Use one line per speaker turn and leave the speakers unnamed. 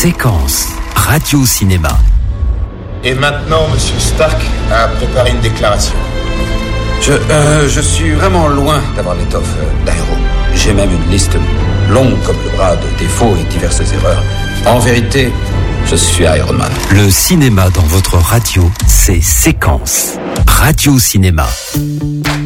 Séquence Radio-Cinéma.
Et maintenant, Monsieur Stark a préparé une déclaration.
Je suis vraiment loin d'avoir l'étoffe d'un héros. J'ai même une liste longue comme le bras de défauts et diverses erreurs. En vérité, je suis Iron Man.
Le cinéma dans votre radio, c'est Séquence Radio-Cinéma.